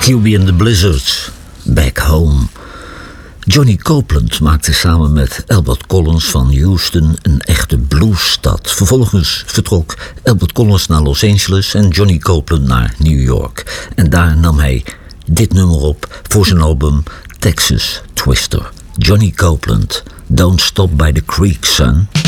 QB and the Blizzards, Back Home. Johnny Copeland maakte samen met Albert Collins van Houston een echte bluesstad. Vervolgens vertrok Albert Collins naar Los Angeles en Johnny Copeland naar New York. En daar nam hij dit nummer op voor zijn album Texas Twister. Johnny Copeland, Don't Stop by the Creek, Son.